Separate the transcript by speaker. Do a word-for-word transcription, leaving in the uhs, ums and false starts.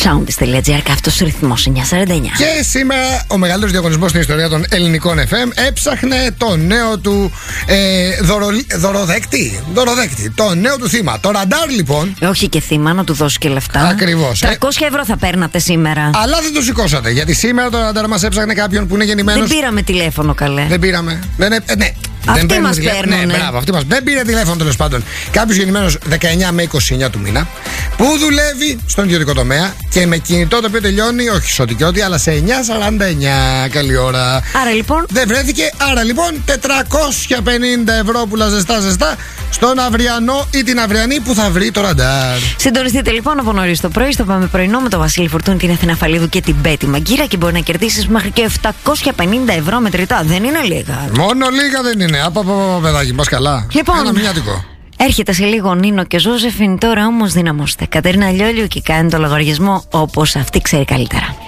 Speaker 1: Soundis.gr και αυτός ο ρυθμός εννιά σαράντα εννιά.
Speaker 2: Και σήμερα ο μεγαλύτερος διαγωνισμός στην ιστορία των ελληνικών εφ εμ έψαχνε το νέο του ε, δωρο, δωροδέκτη. Δωροδέκτη. Το νέο του θύμα. Το ραντάρ λοιπόν.
Speaker 1: Όχι και θύμα, να του δώσει και λεφτά.
Speaker 2: Ακριβώς.
Speaker 1: τριακόσια ευρώ θα παίρνατε σήμερα.
Speaker 2: Αλλά δεν το σηκώσατε. Γιατί σήμερα το ραντάρ μας έψαχνε κάποιον που είναι γεννημένος.
Speaker 1: Δεν πήραμε τηλέφωνο, καλέ.
Speaker 2: Δεν πήραμε. Δεν, ε, ναι.
Speaker 1: Αυτοί μας παίρνουν.
Speaker 2: Ναι, μπράβο, αυτοί μας. Δεν πήρε τηλέφωνο τέλος πάντων. Κάποιος γεννημένος δεκαεννιά με είκοσι εννιά του μήνα, που δουλεύει στον ιδιωτικό τομέα και με κινητό το οποίο τελειώνει, όχι σωτικιώτη, αλλά σε εννιά σαράντα εννιά. Καλή ώρα.
Speaker 1: Άρα λοιπόν.
Speaker 2: Δεν βρέθηκε. Άρα λοιπόν τετρακόσια πενήντα ευρώ που ζεστά ζεστά στον αυριανό ή την αυριανή που θα βρει το ραντάρ.
Speaker 1: Συντονιστείτε λοιπόν από νωρίς το πρωί στο Πάμε Πρωινό με τον Βασίλη Φορτούνη, την Αθηνά Φαλίδου και την Μπέτη Μαγκύρα και μπορεί να κερδίσεις μέχρι και επτακόσια πενήντα ευρώ μετρητά. Δεν είναι λίγα.
Speaker 2: Μόνο λίγα δεν είναι. Από, από, από παιδάκι, μας καλά.
Speaker 1: Λοιπόν,
Speaker 2: ένα μηνιάτικο.
Speaker 1: Έρχεται σε λίγο ο Νίνο και Ζώζεφιν, τώρα όμως δυναμώστε. Κατερίνα Λιόλιου και κάνει το λογαριασμό όπως αυτή ξέρει καλύτερα.